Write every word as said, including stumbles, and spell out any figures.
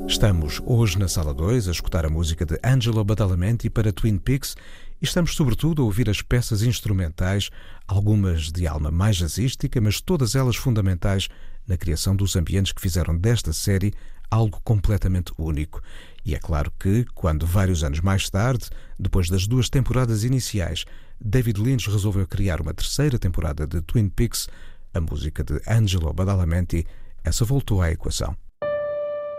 Estamos hoje na Sala dois a escutar a música de Angelo Badalamenti para Twin Peaks e estamos sobretudo a ouvir as peças instrumentais, algumas de alma mais jazzística, mas todas elas fundamentais na criação dos ambientes que fizeram desta série algo completamente único. E é claro que, quando vários anos mais tarde, depois das duas temporadas iniciais, David Lynch resolveu criar uma terceira temporada de Twin Peaks, a música de Angelo Badalamenti, essa voltou à equação.